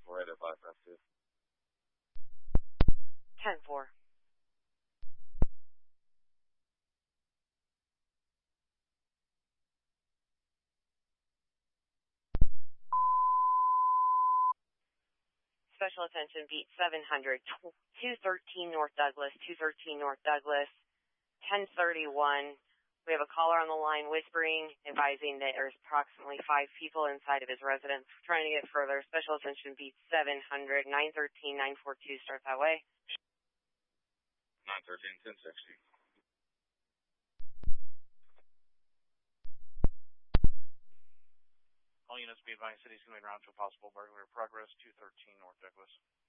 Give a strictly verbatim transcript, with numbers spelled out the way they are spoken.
four eight oh five, press two. ten four. Special attention, beat seven hundred, two thirteen North Douglas, two thirteen North Douglas, ten thirty-one. We have a caller on the line whispering, advising that there's approximately five people inside of his residence. Trying to get further. Special attention, beat seven hundred, nine thirteen, nine forty-two, start that way. nine thirteen, ten sixty. All units be advised, city's going to be around to a possible burglary progress, two thirteen North Douglas.